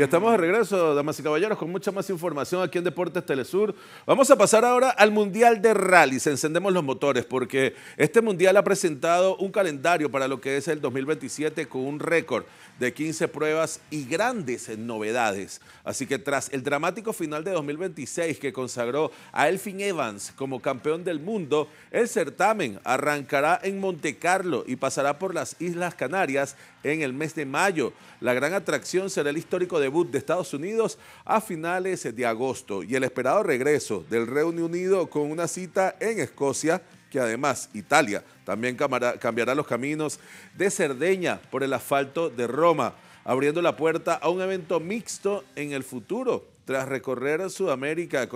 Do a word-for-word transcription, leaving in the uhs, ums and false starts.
Y estamos de regreso, damas y caballeros, con mucha más información aquí en Deportes Telesur. Vamos a pasar ahora al Mundial de Rallys. Encendemos los motores porque este Mundial ha presentado un calendario para lo que es el dos mil veintisiete con un récord de quince pruebas y grandes novedades. Así que tras el dramático final de dos mil veintiséis que consagró a Elfyn Evans como campeón del mundo, el certamen arrancará en Montecarlo y pasará por las Islas Canarias en el mes de mayo. La gran atracción será el histórico debut de Estados Unidos a finales de agosto y el esperado regreso del Reino Unido con una cita en Escocia, que además Italia también cambiará los caminos de Cerdeña por el asfalto de Roma, abriendo la puerta a un evento mixto en el futuro tras recorrer Sudamérica.